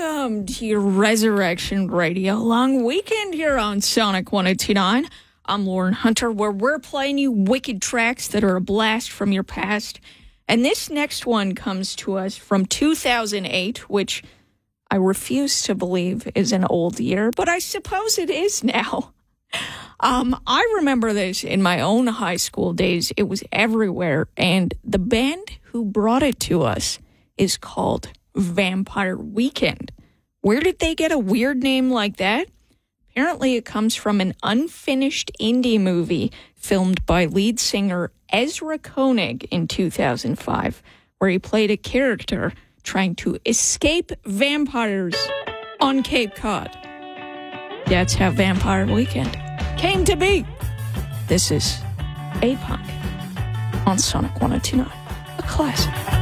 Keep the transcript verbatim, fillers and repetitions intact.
Welcome to your Resurrection Radio long weekend here on Sonic one oh two point nine. I'm Lauren Hunter, where we're playing you wicked tracks that are a blast from your past. And this next one comes to us from two thousand eight, which I refuse to believe is an old year, but I suppose it is now. Um, I remember this in my own high school days. It was everywhere, and the band who brought it to us is called Vampire Weekend. Where did they get a weird name like that? Apparently it comes from an unfinished indie movie filmed by lead singer Ezra Koenig in two thousand five, where he played a character trying to escape vampires on Cape Cod. That's how Vampire Weekend came to be. This is A-Punk on Sonic one oh two point nine, a classic.